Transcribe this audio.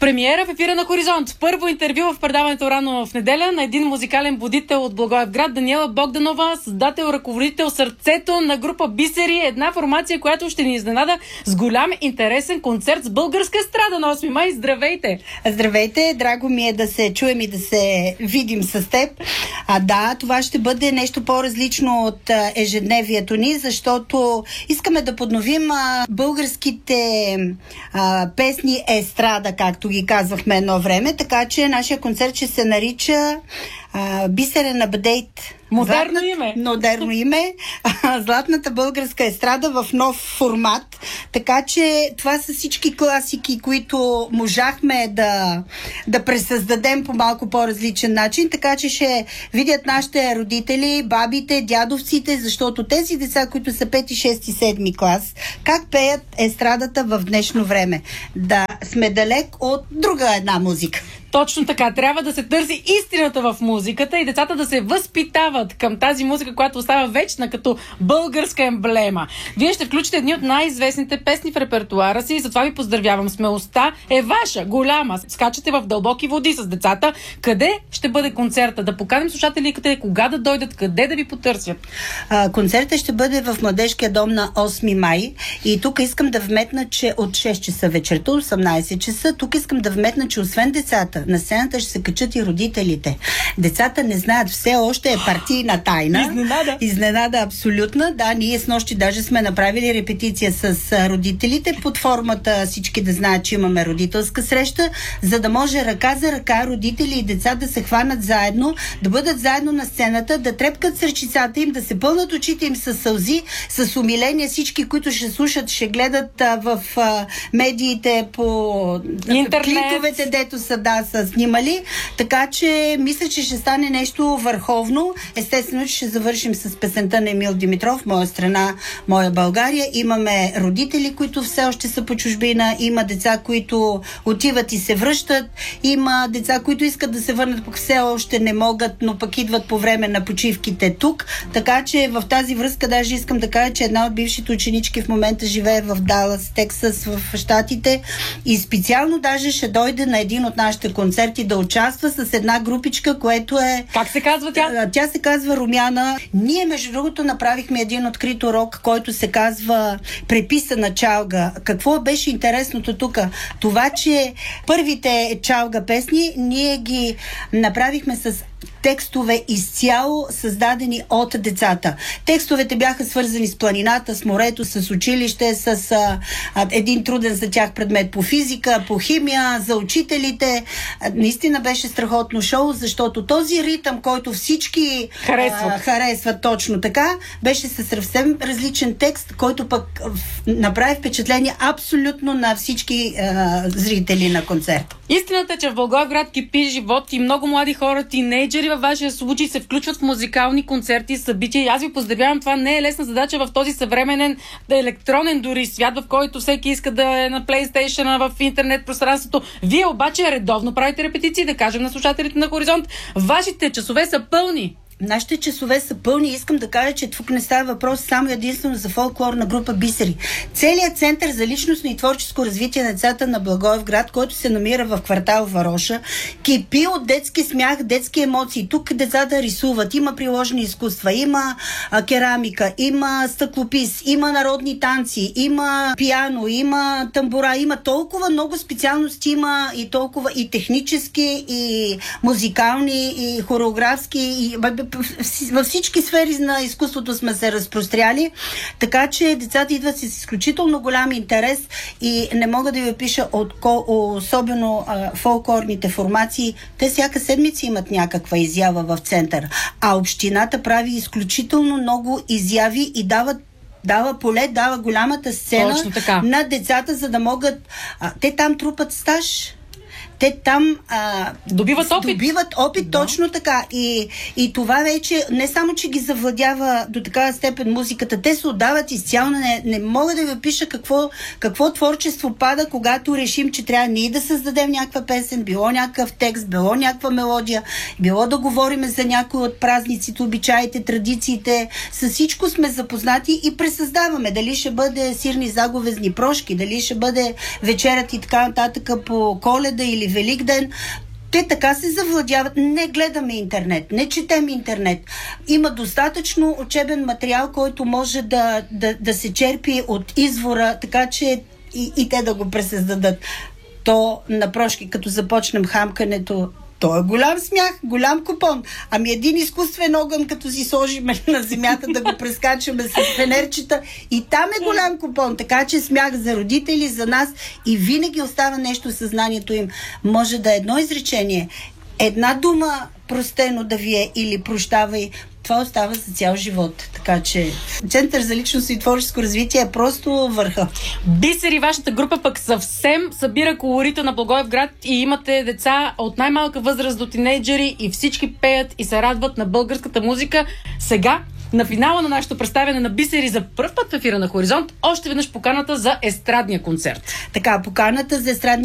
Премиера в ефира на Хоризонт. Първо интервю в предаването рано в неделя на един музикален будител от Благоевград, Даниела Богданова, създател, ръководител, сърцето на група Бисери, една формация, която ще ни изненада с голям интересен концерт с българска естрада на 8 май. Здравейте! Здравейте, драго ми е да се чуем и да се видим с теб. Да, това ще бъде нещо по-различно от ежедневието ни, защото искаме да подновим българските песни естрада, както ги казвахме едно време, така че нашия концерт ще се нарича Бисерен апдейт. Модерно име. Златната българска естрада в нов формат. Така че това са всички класики, които можахме да пресъздадем по малко по-различен начин. Така че ще видят нашите родители, бабите, дядовците, защото тези деца, които са 5, 6, 7 клас, как пеят естрадата в днешно време. Да сме далек от друга една музика. Точно така. Трябва да се търси истината в музиката и децата да се възпитават към тази музика, която остава вечна като българска емблема. Вие ще включите едни от най-известните песни в репертуара си и затова ви поздравявам. Смелостта е ваша, голяма. Скачате в дълбоки води с децата. Къде ще бъде концерта? Да поканим слушателите кога да дойдат, къде да ви потърсят? Концертът ще бъде в Младежкия дом на 8 май и тук искам да вметна, че от 6 часа вечерта, 18 часа, тук искам да вметна, че освен децата, на сцената ще се качат и родителите. Децата не знаят, все още е партийна тайна. Изненада абсолютна. Да, ние с нощи даже сме направили репетиция с родителите под формата всички да знаят, че имаме родителска среща, за да може ръка за ръка родители и деца да се хванат заедно, да бъдат заедно на сцената, да трепкат с ръчицата им, да се пълнат очите им с сълзи, с умиление. Всички, които ще слушат, ще гледат в медиите по интернет, клиповете, дето са снимали, така че мисля, че ще стане нещо върховно. Естествено, че ще завършим с песента на Емил Димитров, Моя страна, моя България. Имаме родители, които все още са по чужбина, има деца, които отиват и се връщат, има деца, които искат да се върнат, пък все още не могат, но пък идват по време на почивките тук. Така че в тази връзка даже искам да кажа, че една от бившите ученички в момента живее в Далас, Тексас, в Щатите и специално даже ще дойде на един от нашите концерти да участва с една групичка, което е... Как се казва тя? Тя се казва Румяна. Ние, между другото, направихме един открит урок, който се казва Преписана чалга. Какво беше интересното тук? Това, че първите чалга песни ние ги направихме с текстове изцяло създадени от децата. Текстовете бяха свързани с планината, с морето, с училище, с един труден за тях предмет по физика, по химия, за учителите. Наистина беше страхотно шоу, защото този ритъм, който всички харесват точно така, беше със съвсем различен текст, който пък направи впечатление абсолютно на всички зрители на концерт. Истината е, че в Благоевград кипи живот и много млади хора, тинейджери във вашия случай се включват в музикални концерти и събития. И аз ви поздравявам, това не е лесна задача в този съвременен електронен дори свят, в който всеки иска да е на PlayStation, в интернет пространството. Вие обаче редовно правите репетиции, да кажем на слушателите на Хоризонт. Вашите часове са пълни. Нашите часове са пълни. Искам да кажа, че тук не става въпрос само единствено за фолклорна група Бисери. Целият център за личностно и творческо развитие на децата на Благоевград, който се намира в квартал Вароша, кипи от детски смях, детски емоции. Тук децата рисуват, има приложени изкуства, има керамика, има стъклопис, има народни танци, има пиано, има тамбура, има толкова много специалности, има и толкова и технически, и музикални, и хореографски, и във всички сфери на изкуството сме се разпростряли, така че децата идват с изключително голям интерес и не мога да ви опиша особено фолклорните формации. Те всяка седмица имат някаква изява в центъра, а общината прави изключително много изяви и дава поле, дава голямата сцена на децата, за да могат... Те там трупат стаж. те там добиват опит. Точно така. И това вече не само, че ги завладява до такава степен музиката, те се отдават изцяло. Не мога да ви пиша какво творчество пада, когато решим, че трябва ние да създадем някаква песен, било някакъв текст, било някаква мелодия, било да говорим за някои от празниците, обичаите, традициите. С всичко сме запознати и пресъздаваме. Дали ще бъде сирни заговезни прошки, дали ще бъде вечерят и така нататък по Коледа или Великден. Те така се завладяват. Не гледаме интернет, не четем интернет. Има достатъчно учебен материал, който може да се черпи от извора, така че и те да го пресъздадат. То на прошки, като започнем хамкането, то е голям смях, голям купон. Ами един изкуствен огън, като си сложим на земята да го прескачаме с фенерчета, и там е голям купон. Така че смях за родители, за нас, и винаги остава нещо в съзнанието им. Може да е едно изречение, една дума простено да ви е или прощавай, това остава за цял живот. Така че Център за личностно и творческо развитие е просто върха. Бисери, вашата група пък съвсем събира колорита на Благоевград и имате деца от най-малка възраст до тинейджери и всички пеят и се радват на българската музика. Сега, на финала на нашето представяне на Бисери за пръв път в ефира на Хоризонт, още веднъж поканата за естрадния концерт. Така, поканата за естрадния